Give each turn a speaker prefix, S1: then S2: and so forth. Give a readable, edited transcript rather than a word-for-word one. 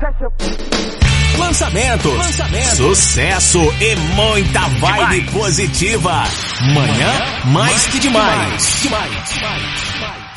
S1: Lançamentos, sucesso e muita vibe positiva. Manhã mais que demais.